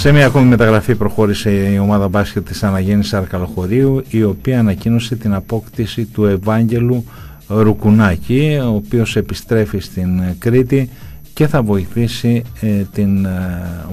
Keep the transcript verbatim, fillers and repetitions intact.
Σε μια ακόμη μεταγραφή προχώρησε η ομάδα μπάσκετ της Αναγέννησης Αρκαλοχωρίου, η οποία ανακοίνωσε την απόκτηση του Ευάγγελου Ρουκουνάκη, ο οποίος επιστρέφει στην Κρήτη και θα βοηθήσει ε, την ε,